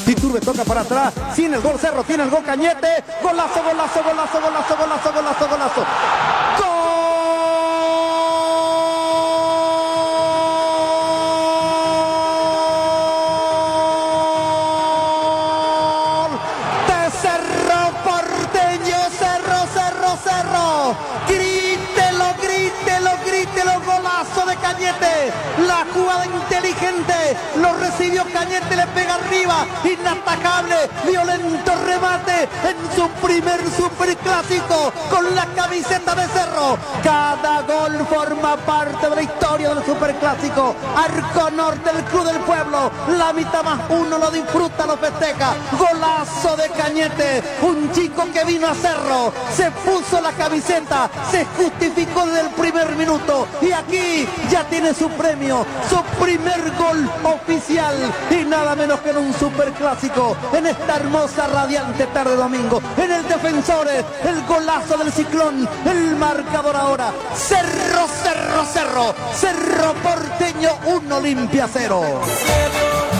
Iturbe toca para atrás, sin el gol Cerro, tiene el gol Cañete, golazo, golazo, golazo, golazo, golazo, golazo, golazo. ¡Gol! De Cerro Porteño, Cerro, Cerro, Cerro. Grítelo, grítelo, grítelo, golazo de Cañete. La jugada inteligente, lo recibió Cañete, le pega arriba, inatajable, violento remate en su primer superclásico con la camiseta de Cerro. Cada gol forma parte de la historia del superclásico. Arco Norte, el Club del Pueblo, la mitad más uno lo disfruta, lo festeja. Golazo de Cañete, un chico que vino a Cerro, se puso la camiseta, se justificó desde el primer minuto y aquí ya tiene su premio, su primer gol oficial y nada menos que en un superclásico, en esta hermosa radiante tarde domingo, en el Defensores, el golazo del Ciclón, el marcador ahora, Cerro, Cerro, Cerro, Cerro Porteño 1, Olimpia 0.